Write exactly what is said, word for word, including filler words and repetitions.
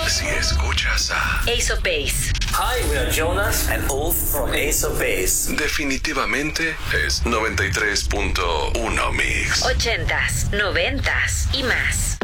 si escuchas a Ace of Base. Hi, we are Jonas and Ulf from Ace of Base. Definitivamente es noventa y tres punto uno Mix. Ochentas, noventas y más.